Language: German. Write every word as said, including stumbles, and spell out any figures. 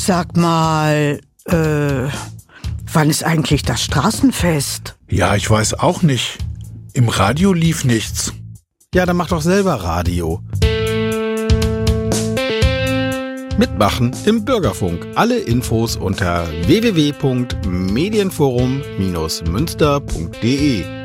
Sag mal, äh, wann ist eigentlich das Straßenfest? Ja, ich weiß auch nicht. Im Radio lief nichts. Ja, dann mach doch selber Radio. Mitmachen im Bürgerfunk. Alle Infos unter w w w punkt medienforum Bindestrich münster punkt d e.